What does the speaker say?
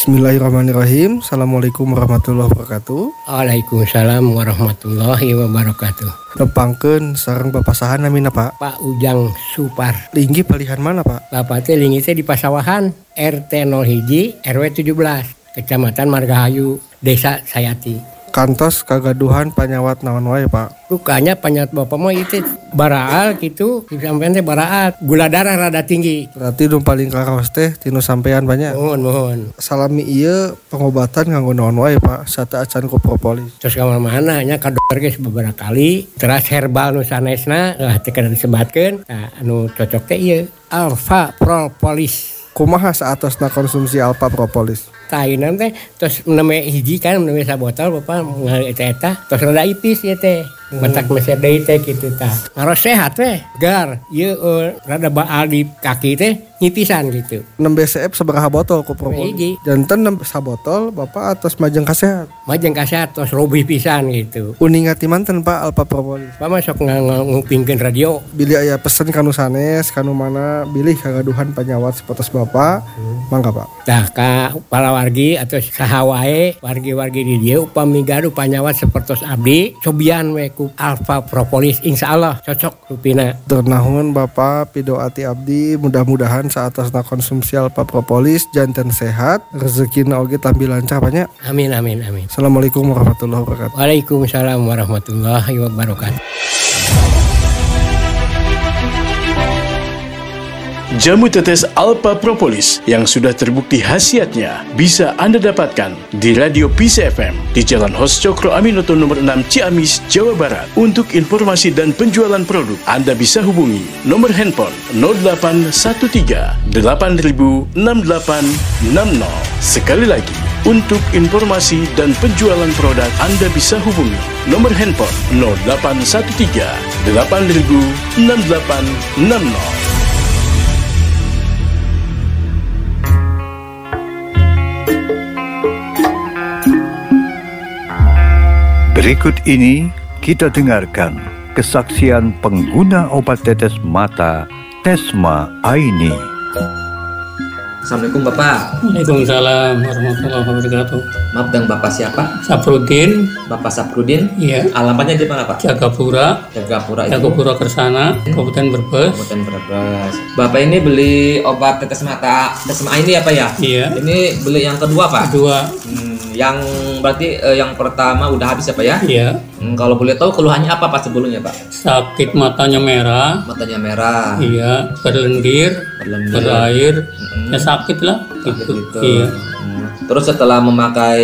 Bismillahirrahmanirrahim. Assalamualaikum warahmatullahi wabarakatuh. Waalaikumsalam warahmatullahi wabarakatuh. Nepangkeun sareng papasahan namina Pak. Pak Ujang Supar. Linggi palihan mana Pak? Bapak teh linggi teh di Pasawahan, RT 01 RW 17, Kecamatan Margahayu, Desa Sayati. Kantos kagaduhan panyawat naon wae Pak? Rukanya panyawat bapak mah itu baraal gitu, sampean teh baraal, gula darah rada tinggi. Berarti nu paling karaos teh tinu sampean banyak. Mohon. Salami ieu pengobatan nganggo naon wae Pak? Sata acan ku propolis. Terus ka mana nya ka dokter geus beberapa kali, terus herbal nu sanesna teh kada disebatkeun. Nah, anu cocok teh ieu Alpha Propolis. Kumaha saatosna konsumsi Alpha Propolis? Tainan teh terus neme hiji kan neme sabotol bapak ngali eta terus rada ipis ya teh bentak meser deui teh kitu tah ngaros sehat teh gar ieu rada baal di kaki teh nyipisan gitu. 6 BCF sabaraha botol ku propolis? Hiji. Janten 6 sabotol bapak atas majeng kasehat. Majeng kasehat terus robih pisan gitu. Uningat ti manten Pak Alpha Propolis? Pak masuk ngupingkeun radio. Bilih aya pesen kanu sanes kanu mana bilih kagaduhan panyawat sapotos bapak. Mangga Pak. Tah ka palawargi atau saha wae wargi-wargi di dieu upami gaduh panyawat sapertos abdi cobian we ku Alpha Propolis insyaallah cocok rupina. Ternahun Bapak pidoati abdi mudah-mudahan saatasna konsumsi Alpha Propolis janten sehat rezekina oge tampi lancar banyak. Amin. Assalamualaikum warahmatullahi wabarakatuh. Waalaikumsalam warahmatullahi wabarakatuh. Jamu tetes Alpha Propolis yang sudah terbukti khasiatnya bisa Anda dapatkan di Radio Peace FM di Jalan Hos Cokro Aminoto nomor 6 Ciamis, Jawa Barat. Untuk informasi dan penjualan produk, Anda bisa hubungi nomor handphone 0813 8000 6860. Sekali lagi, untuk informasi dan penjualan produk, Anda bisa hubungi nomor handphone 0813 8000 6860. Berikut ini kita dengarkan kesaksian pengguna obat tetes mata Tesma Aini. Assalamualaikum Bapak. Waalaikumsalam warahmatullahi wabarakatuh. Maaf dengan Bapak siapa? Saprudin. Bapak Saprudin? Iya. Alamatnya di mana Pak? Jagapura Kersana, Kabupaten Brebes. Bapak ini beli obat tetes mata Tesma Aini apa ya? Iya. Ini beli yang kedua Pak? Kedua. Yang berarti yang pertama udah habis apa ya? Iya. Kalau boleh tahu keluhannya apa Pak sebelumnya Pak? Sakit matanya merah. Matanya merah. Iya. Berlendir. Berair. Ya sakit lah. Gitu. Iya. Terus setelah memakai